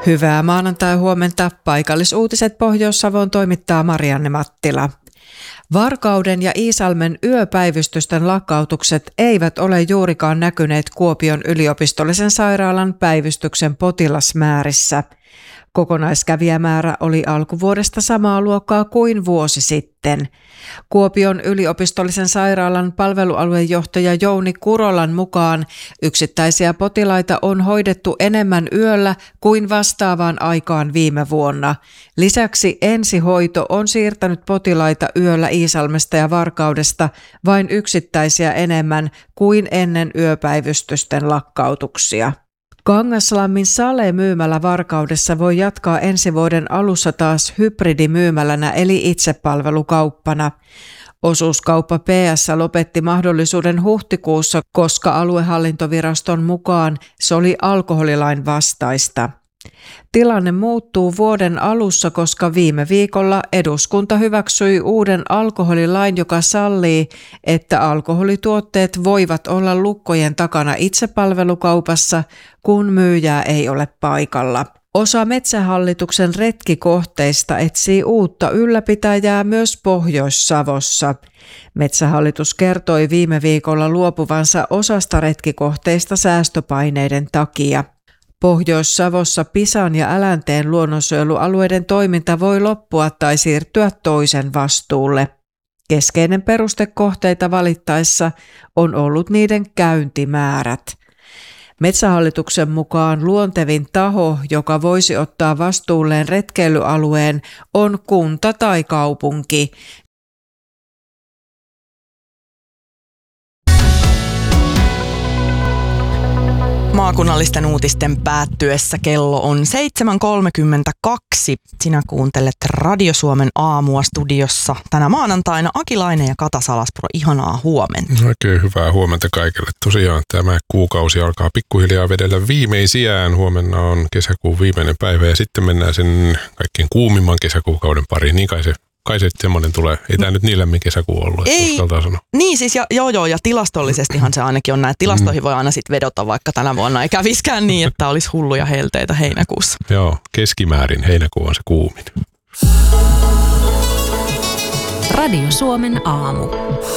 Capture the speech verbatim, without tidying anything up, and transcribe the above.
Hyvää maanantai-huomenta. Paikallisuutiset Pohjois-Savoon toimittaa Marianne Mattila. Varkauden ja Iisalmen yöpäivystysten lakkautukset eivät ole juurikaan näkyneet Kuopion yliopistollisen sairaalan päivystyksen potilasmäärissä. Kokonaiskävijämäärä oli alkuvuodesta samaa luokkaa kuin vuosi sitten. Kuopion yliopistollisen sairaalan palvelualuejohtaja Jouni Kurolan mukaan yksittäisiä potilaita on hoidettu enemmän yöllä kuin vastaavaan aikaan viime vuonna. Lisäksi ensihoito on siirtänyt potilaita yöllä Iisalmesta ja Varkaudesta vain yksittäisiä enemmän kuin ennen yöpäivystysten lakkautuksia. Kangaslammin Sale-myymälä Varkaudessa voi jatkaa ensi vuoden alussa taas hybridimyymälänä eli itsepalvelukauppana. Osuuskauppa P S lopetti mahdollisuuden huhtikuussa, koska aluehallintoviraston mukaan se oli alkoholilain vastaista. Tilanne muuttuu vuoden alussa, koska viime viikolla eduskunta hyväksyi uuden alkoholilain, joka sallii, että alkoholituotteet voivat olla lukkojen takana itsepalvelukaupassa, kun myyjää ei ole paikalla. Osa Metsähallituksen retkikohteista etsii uutta ylläpitäjää myös Pohjois-Savossa. Metsähallitus kertoi viime viikolla luopuvansa osasta retkikohteista säästöpaineiden takia. Pohjois-Savossa Pisan ja Älänteen luonnonsuojelualueiden toiminta voi loppua tai siirtyä toisen vastuulle. Keskeinen peruste kohteita valittaessa on ollut niiden käyntimäärät. Metsähallituksen mukaan luontevin taho, joka voisi ottaa vastuulleen retkeilyalueen, on kunta tai kaupunki. Maakunnallisten uutisten päättyessä kello on seitsemän kolmekymmentäkaksi. Sinä kuuntelet Radio Suomen aamua studiossa tänä maanantaina Aki Laine ja Kata Salaspuro. Ihanaa huomenta. Oikein hyvää huomenta kaikille. Tosiaan tämä kuukausi alkaa pikkuhiljaa vedellä viimeisiään. Huomenna on kesäkuun viimeinen päivä ja sitten mennään sen kaikkein kuumimman kesäkuukauden pariin. Niin kai se Kai se semmoinen tulee. Ei tämä nyt niin lämmin kesäkuu ollut, että uskaltaa sanoa. Niin siis, ja, joo joo, ja tilastollisestihan se ainakin on näin. Tilastoihin voi aina sitten vedota, vaikka tänä vuonna ei käviskään niin, että olisi hulluja helteitä heinäkuussa. Joo, keskimäärin heinäkuu on se kuumin. Radio Suomen aamu.